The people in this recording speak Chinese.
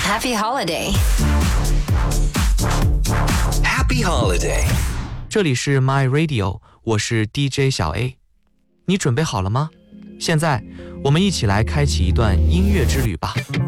Happy holiday. Happy holiday. 这里是 My Radio， 我是 DJ 小 A。你准备好了吗？现在我们一起来开启一段音乐之旅吧。